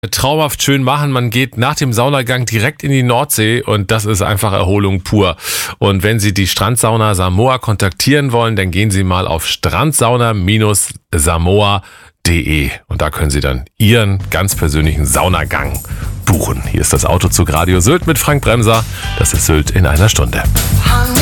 traumhaft schön machen. Man geht nach dem Saunagang direkt in die Nordsee und das ist einfach Erholung pur. Und wenn Sie die Strandsauna Samoa kontaktieren wollen, dann gehen Sie mal auf strandsauna-samoa.de und da können Sie dann Ihren ganz persönlichen Saunagang buchen. Hier ist das Autozug Radio Sylt mit Frank Bremser. Das ist Sylt in einer Stunde.